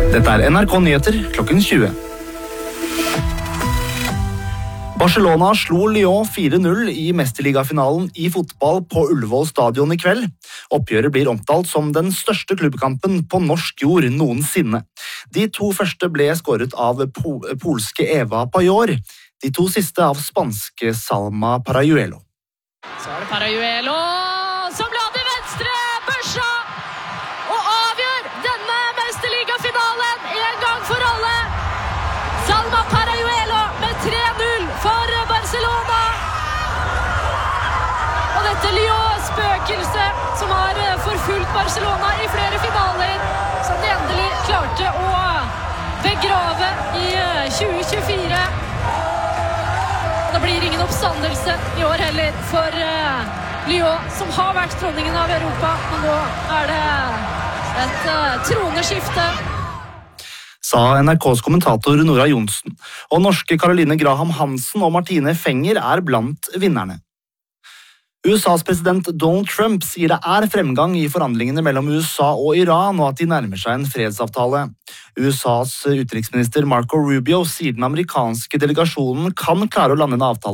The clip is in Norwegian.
Dette NRK Nyheter klokken 20. Barcelona slo Lyon 4-0 i mesterligafinalen i fotball på Ullevål stadion i kveld. Oppgjøret blir omtalt som den største klubbkampen på norsk jord noensinne. De 2 første ble skåret av polske Eva Pajor, de 2 siste av spanske Salma Parajuelo. Så det Parajuelo som lader venstre børsa og avgjør denne mesterligafinalen en gang for alle. Salma Parajuelo med 3-0 for Barcelona. Og dette Lyon-spøkelset som har forfulgt Barcelona i flere finaler, som de endelig klarte å begrave i 2024. Det blir ingen oppstandelse i år heller for Lyon, som har vært dronningen av Europa, men nå er det et troneskifte. Sa NRKs kommentator Nora Johnsen, og norske Caroline Graham Hansen og Martine Fenger er blant vinnerne. USAs president Donald Trump sier det er fremgang i forhandlingene mellom USA og Iran, og at de nærmer seg en fredsavtale. USAs utenriksminister Marco Rubio sier den amerikanske delegasjonen kan klare å lande en avtale